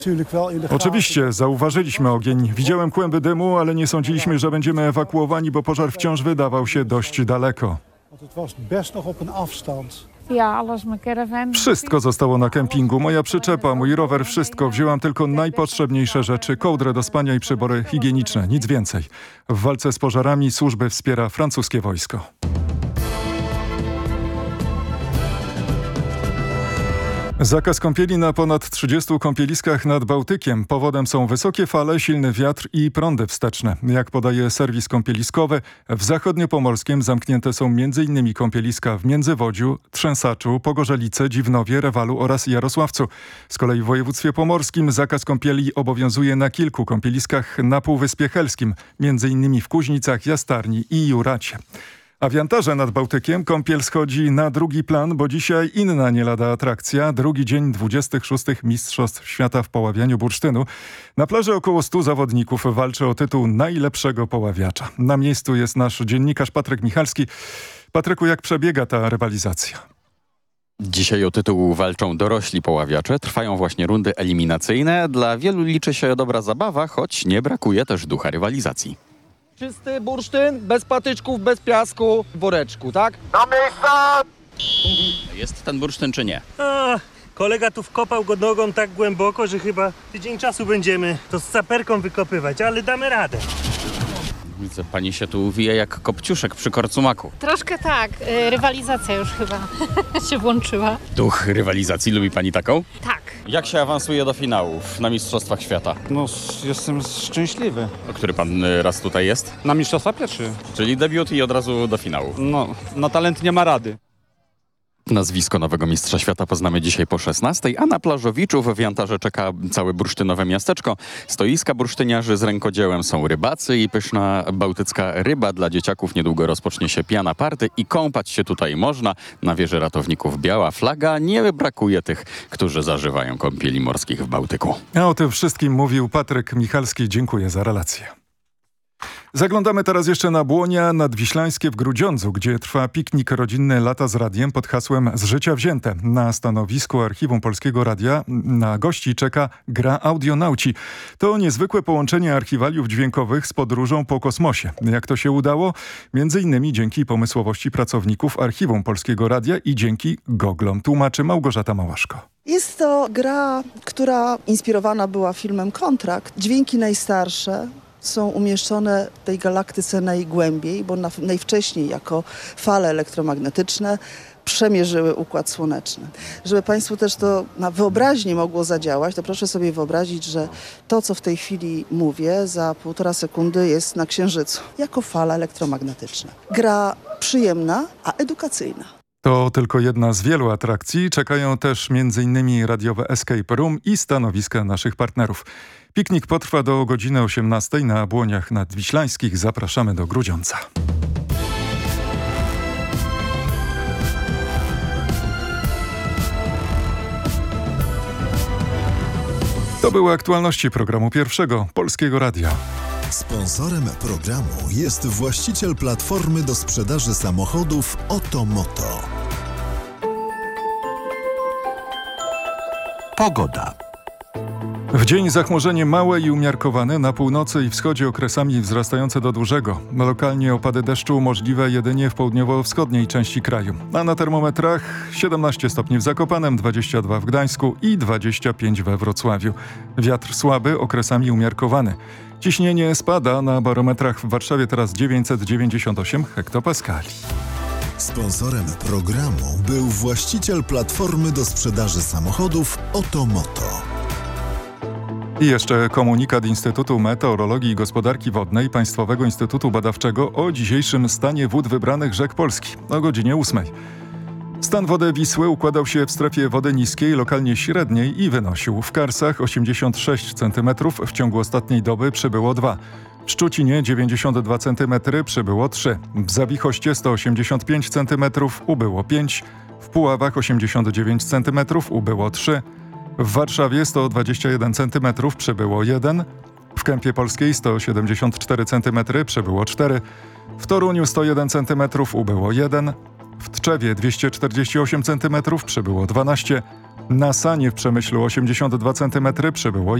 Oczywiście, zauważyliśmy ogień. Widziałem kłęby dymu, ale nie sądziliśmy, że będziemy ewakuowani, bo pożar wciąż wydawał się dość daleko. Wszystko zostało na kempingu. Moja przyczepa, mój rower, wszystko. Wzięłam tylko najpotrzebniejsze rzeczy. Kołdrę do spania i przybory higieniczne. Nic więcej. W walce z pożarami służby wspiera francuskie wojsko. Zakaz kąpieli na ponad 30 kąpieliskach nad Bałtykiem. Powodem są wysokie fale, silny wiatr i prądy wsteczne. Jak podaje serwis kąpieliskowy, w zachodniopomorskim zamknięte są m.in. kąpieliska w Międzywodziu, Trzęsaczu, Pogorzelice, Dziwnowie, Rewalu oraz Jarosławcu. Z kolei w województwie pomorskim zakaz kąpieli obowiązuje na kilku kąpieliskach na Półwyspie Helskim, m.in. w Kuźnicach, Jastarni i Juracie. A w Jantarze nad Bałtykiem kąpiel schodzi na drugi plan, bo dzisiaj inna nie lada atrakcja. Drugi dzień 26. Mistrzostw Świata w poławianiu bursztynu. Na plaży około 100 zawodników walczy o tytuł najlepszego poławiacza. Na miejscu jest nasz dziennikarz Patryk Michalski. Patryku, jak przebiega ta rywalizacja? Dzisiaj o tytuł walczą dorośli poławiacze. Trwają właśnie rundy eliminacyjne. Dla wielu liczy się dobra zabawa, choć nie brakuje też ducha rywalizacji. Czysty bursztyn, bez patyczków, bez piasku, w woreczku, tak? Na miejsca! Jest ten bursztyn czy nie? Kolega tu wkopał go nogą tak głęboko, że chyba tydzień czasu będziemy to z saperką wykopywać, ale damy radę. Widzę, pani się tu wije jak kopciuszek przy korcumaku. Troszkę tak, rywalizacja już chyba się włączyła. Duch rywalizacji, lubi pani taką? Tak. Jak się awansuje do finałów na Mistrzostwach Świata? No, jestem szczęśliwy. O który pan raz tutaj jest? Na mistrzostwa pierwszy. Czyli debiut i od razu do finału. No, na talent nie ma rady. Nazwisko nowego mistrza świata poznamy dzisiaj po 16:00, a na Plażowiczów w Jantarze czeka całe bursztynowe miasteczko. Stoiska bursztyniarzy z rękodziełem, są rybacy i pyszna bałtycka ryba. Dla dzieciaków niedługo rozpocznie się piana party i kąpać się tutaj można. Na wieży ratowników biała flaga. Nie brakuje tych, którzy zażywają kąpieli morskich w Bałtyku. A o tym wszystkim mówił Patryk Michalski. Dziękuję za relację. Zaglądamy teraz jeszcze na Błonia Nadwiślańskie w Grudziądzu, gdzie trwa piknik rodzinny Lata z Radiem pod hasłem Z życia wzięte. Na stanowisku Archiwum Polskiego Radia na gości czeka gra Audionauci. To niezwykłe połączenie archiwaliów dźwiękowych z podróżą po kosmosie. Jak to się udało? Między innymi dzięki pomysłowości pracowników Archiwum Polskiego Radia i dzięki goglom. Tłumaczy Małgorzata Małaszko. Jest to gra, która inspirowana była filmem Kontrakt. Dźwięki najstarsze są umieszczone w tej galaktyce najgłębiej, bo najwcześniej jako fale elektromagnetyczne przemierzyły Układ Słoneczny. Żeby Państwu też to na wyobraźni mogło zadziałać, to proszę sobie wyobrazić, że to, co w tej chwili mówię, za 1,5 sekundy jest na Księżycu, jako fala elektromagnetyczna. Gra przyjemna, a edukacyjna. To tylko jedna z wielu atrakcji. Czekają też m.in. radiowe Escape Room i stanowiska naszych partnerów. Piknik potrwa do godziny 18:00 na Błoniach Nadwiślańskich. Zapraszamy do Grudziądza. To były aktualności programu Pierwszego Polskiego Radia. Sponsorem programu jest właściciel platformy do sprzedaży samochodów Otomoto. Pogoda. W dzień zachmurzenie małe i umiarkowane, na północy i wschodzie okresami wzrastające do dużego. Lokalnie opady deszczu możliwe jedynie w południowo-wschodniej części kraju. A na termometrach 17 stopni w Zakopanem, 22 w Gdańsku i 25 we Wrocławiu. Wiatr słaby, okresami umiarkowany. Ciśnienie spada, na barometrach w Warszawie teraz 998 hektopaskali. Sponsorem programu był właściciel platformy do sprzedaży samochodów Otomoto. I jeszcze komunikat Instytutu Meteorologii i Gospodarki Wodnej Państwowego Instytutu Badawczego o dzisiejszym stanie wód wybranych rzek Polski o godzinie 8:00. Stan wody Wisły układał się w strefie wody niskiej, lokalnie średniej i wynosił w Karsach 86 cm, w ciągu ostatniej doby przybyło 2. W Szczucinie 92 cm, przybyło 3. W Zawichoście 185 cm, ubyło 5. W Puławach 89 cm, ubyło 3. W Warszawie 121 cm, przybyło 1. W Kępie Polskiej 174 cm, przybyło 4. W Toruniu 101 cm, ubyło 1. W Tczewie 248 cm, przybyło 12. Na Sanie w Przemyślu 82 cm przybyło